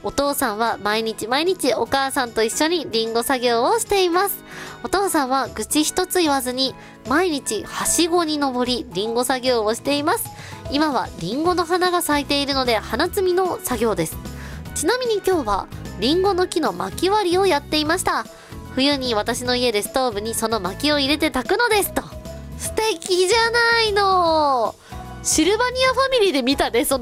お父さんは毎日毎日お母さんと一緒にリンゴ作業をしています。お父さんは愚痴一つ言わずに毎日はしごに登りリンゴ作業をしています。今はリンゴの花が咲いているので花摘みの作業です。ちなみに今日はリンゴの木の薪割りをやっていました。冬に私の家でストーブにその薪を入れて炊くのですと。素敵じゃないの。シルバニアファミリーで見たね、その